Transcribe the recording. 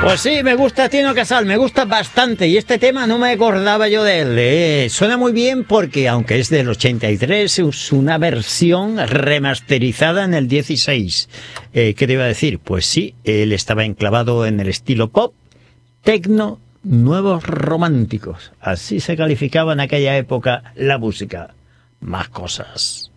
Pues sí, me gusta Tino Casal, me gusta bastante. Y este tema no me acordaba yo de él. Suena muy bien porque, aunque es del 83, es una versión remasterizada en el 16. ¿Qué te iba a decir? Pues sí, él estaba enclavado en el estilo pop, tecno, nuevos románticos. Así se calificaba en aquella época la música. Más cosas.